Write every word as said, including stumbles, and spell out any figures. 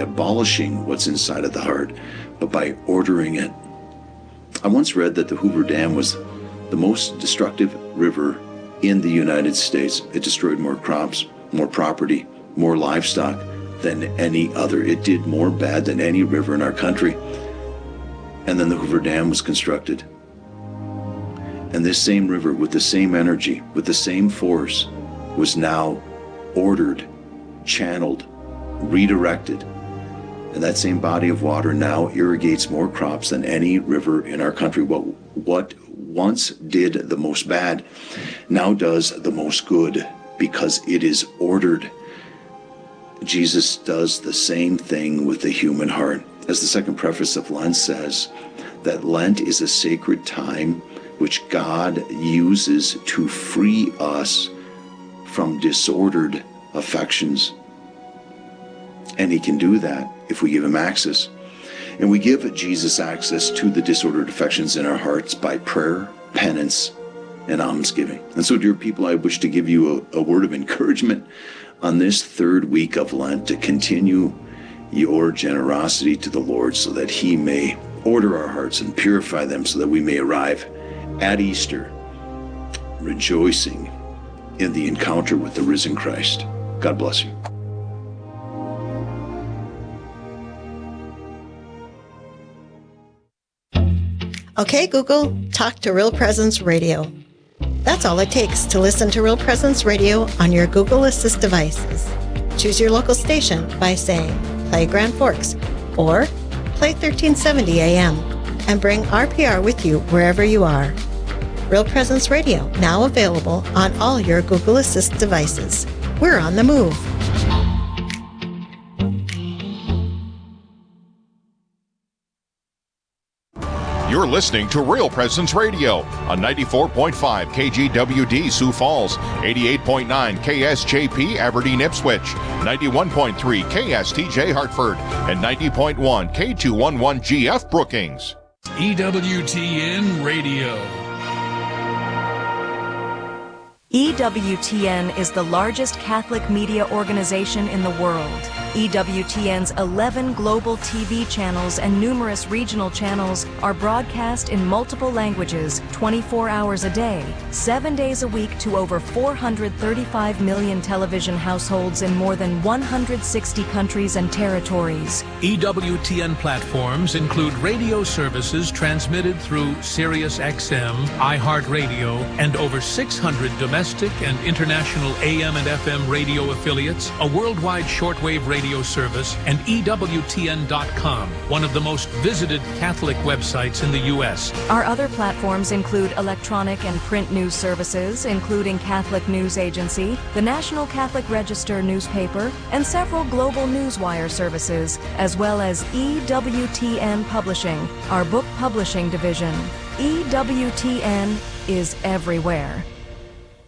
abolishing what's inside of the heart, but by ordering it. I once read that the Hoover Dam was the most destructive river in the United States. It destroyed more crops, more property, more livestock than any other. It did more bad than any river in our country. And then the Hoover Dam was constructed. And this same river, with the same energy, with the same force, was now ordered, channeled, redirected. And that same body of water now irrigates more crops than any river in our country. What, what once did the most bad now does the most good, because it is ordered. Jesus does the same thing with the human heart. As the second preface of Lent says, that Lent is a sacred time which God uses to free us from disordered affections. And he can do that if we give him access. And we give Jesus access to the disordered affections in our hearts by prayer, penance, and almsgiving. And so, dear people, I wish to give you a, a word of encouragement on this third week of Lent to continue your generosity to the Lord so that he may order our hearts and purify them so that we may arrive at Easter rejoicing in the encounter with the risen Christ. God bless you. Okay, Google, talk to Real Presence Radio. That's all it takes to listen to Real Presence Radio on your Google Assist devices. Choose your local station by saying, play Grand Forks, or play thirteen seventy A M, and bring R P R with you wherever you are. Real Presence Radio, now available on all your Google Assist devices. We're on the move. You're listening to Real Presence Radio on ninety-four point five K G W D Sioux Falls, eighty-eight point nine K S J P Aberdeen Ipswich, ninety-one point three K S T J Hartford, and ninety point one K two eleven G F Brookings. E W T N Radio. E W T N is the largest Catholic media organization in the world. E W T N's eleven global T V channels and numerous regional channels are broadcast in multiple languages twenty-four hours a day, seven days a week to over four hundred thirty-five million television households in more than one hundred sixty countries and territories. E W T N platforms include radio services transmitted through Sirius X M, iHeartRadio, and over six hundred domestic and international A M and F M radio affiliates, a worldwide shortwave radio service, and E W T N dot com, one of the most visited Catholic websites in the U S. Our other platforms include electronic and print news services, including Catholic News Agency, the National Catholic Register newspaper, and several global newswire services, as well as E W T N Publishing, our book publishing division. E W T N is everywhere.